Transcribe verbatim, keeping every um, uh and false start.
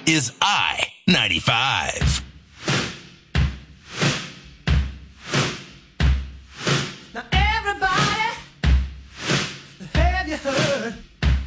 is I ninety-five. Now everybody, have you heard?